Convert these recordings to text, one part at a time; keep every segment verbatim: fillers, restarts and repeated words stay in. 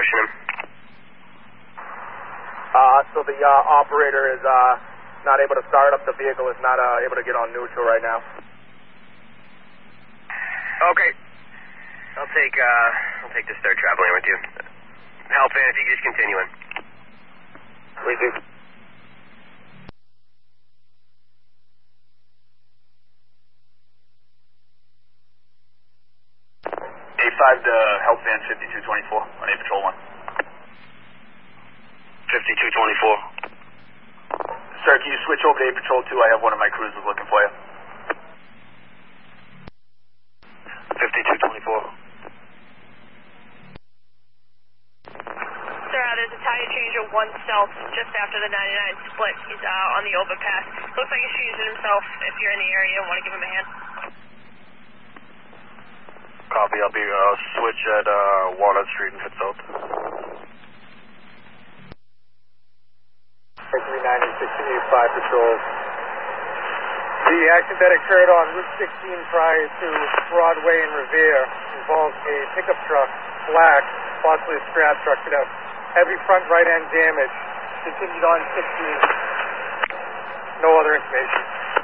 pushing him. Uh, so the uh, operator is uh, not able to start up the vehicle, is not uh, able to get on neutral right now. Okay. I'll take, uh, I'll take this third travel lane with you. Help in if you could just continue in. We do. A five to help van fifty-two twenty-four on A Patrol one. fifty-two twenty-four. Sir, can you switch over to A Patrol two? I have one of my cruisers looking for you. fifty-two twenty-four. Sir, uh, there's a tire change of one south just after the ninety-nine split. He's uh, on the overpass. Looks like he's shooting himself. If you're in the area and want to give him a hand. Copy, I'll be uh, switch at uh, Walnut Street and head south. three ninety, six eighty-five patrols. The accident that occurred on Route sixteen prior to Broadway and Revere involved a pickup truck, black, possibly a scrap truck, that had heavy front right end damage. Continued on sixteen. No other information.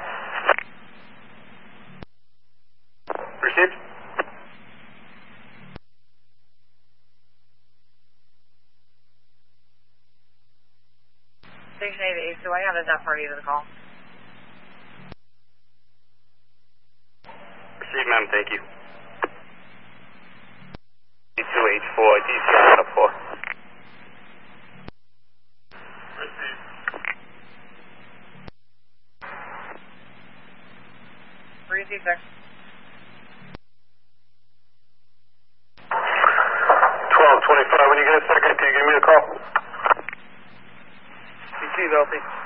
Received? Station eight, so I have enough for you to the call. Received, ma'am, thank you. D two H four, D C on up four. Received. Received, sir. twelve twenty-five, when you get a second, can you give me a call? C T, Velty.